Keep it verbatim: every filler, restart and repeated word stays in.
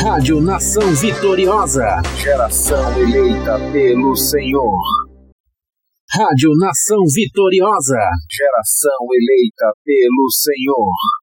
Rádio Nação Vitoriosa, geração eleita pelo Senhor. Rádio Nação Vitoriosa, geração eleita pelo Senhor.